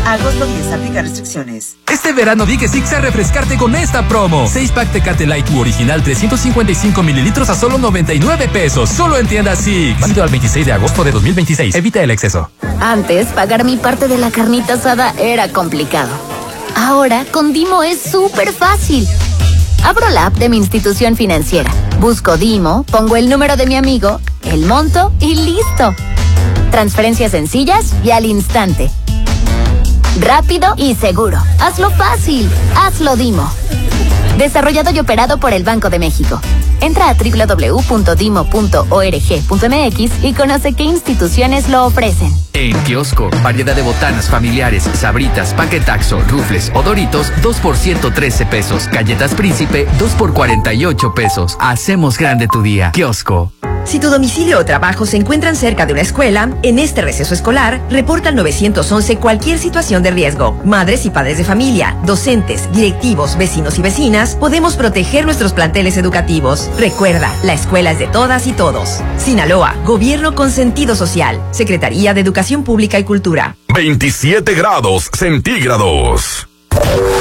Agosto 10, aplica restricciones. Este verano di que Six a refrescarte con esta promo. 6-pack Tecate Light U original 355 mililitros a solo 99 pesos. Solo en tiendas Six. Válido al 26 de agosto de 2026. Evita el exceso. Antes, pagar mi parte de la carnita asada era complicado. Ahora, con Dimo es súper fácil. Abro la app de mi institución financiera. Busco Dimo, pongo el número de mi amigo, el monto y listo. Transferencias sencillas y al instante. Rápido y seguro. Hazlo fácil. Hazlo Dimo. Desarrollado y operado por el Banco de México. Entra a www.dimo.org.mx y conoce qué instituciones lo ofrecen. En Kiosco, variedad de botanas familiares, sabritas, paquetaxo, rufles o doritos, 2 por 113 pesos. Galletas Príncipe, 2 por 48 pesos. Hacemos grande tu día. Kiosco. Si tu domicilio o trabajo se encuentran cerca de una escuela, en este receso escolar, reporta al 911 cualquier situación de riesgo. Madres y padres de familia, docentes, directivos, vecinos y vecinas, podemos proteger nuestros planteles educativos. Recuerda, la escuela es de todas y todos. Sinaloa, Gobierno con sentido social. Secretaría de Educación Pública y Cultura. 27 grados centígrados.